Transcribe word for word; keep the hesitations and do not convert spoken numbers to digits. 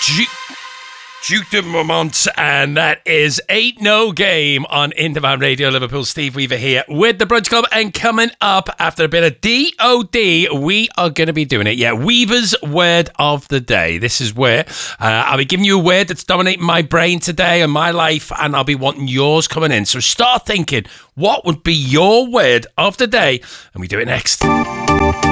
Duke, Duke de Vermont, and that is Ain't No Game on In Demand Radio Liverpool. Steve Weaver here with the Brunch Club, and coming up after a bit of D O D, we are going to be doing it. Yeah, Weaver's Word of the Day. This is where uh, I'll be giving you a word that's dominating my brain today and my life, and I'll be wanting yours coming in. So start thinking, what would be your word of the day? And we do it next.